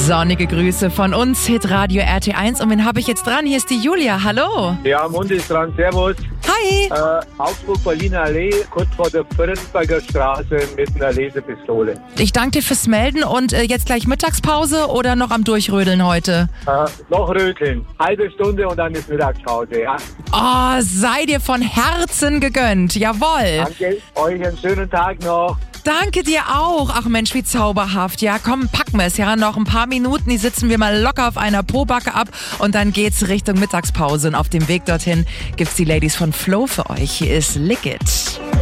Sonnige Grüße von uns, Hitradio RT1. Und wen habe ich jetzt dran? Hier ist die Julia. Hallo. Ja, Mundi ist dran. Servus. Hi. Augsburg-Berliner Allee, kurz vor der Friedensberger Straße mit einer Lesepistole. Ich danke dir fürs Melden und jetzt gleich Mittagspause oder noch am Durchrödeln heute? Noch röteln. Halbe Stunde und dann ist Mittagspause, ja. Oh, sei dir von Herzen gegönnt. Jawohl. Danke, euch einen schönen Tag noch. Danke dir auch. Ach Mensch, wie zauberhaft. Ja, komm, packen wir es. Ja, noch ein paar Minuten, die sitzen wir mal locker auf einer Pobacke ab und dann geht's Richtung Mittagspause. Und auf dem Weg dorthin gibt's die Ladies von Flow für euch. Hier ist Lick It.